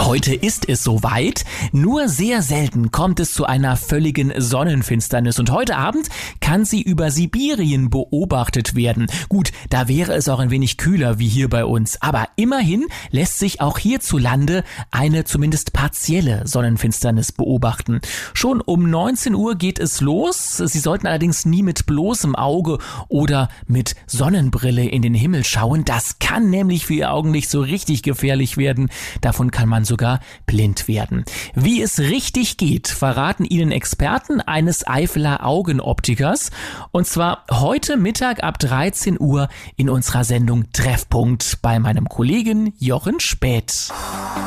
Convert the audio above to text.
Heute ist es soweit. Nur sehr selten kommt es zu einer völligen Sonnenfinsternis. Und heute Abend kann sie über Sibirien beobachtet werden. Gut, da wäre es auch ein wenig kühler wie hier bei uns. Aber immerhin lässt sich auch hierzulande eine zumindest partielle Sonnenfinsternis beobachten. Schon um 19 Uhr geht es los. Sie sollten allerdings nie mit bloßem Auge oder mit Sonnenbrille in den Himmel schauen. Das kann nämlich für Ihr Augenlicht so richtig gefährlich werden. Davon kann man sogar blind werden. Wie es richtig geht, verraten Ihnen Experten eines Eifeler Augenoptikers. Und zwar heute Mittag ab 13 Uhr in unserer Sendung Treffpunkt bei meinem Kollegen Jochen Späth.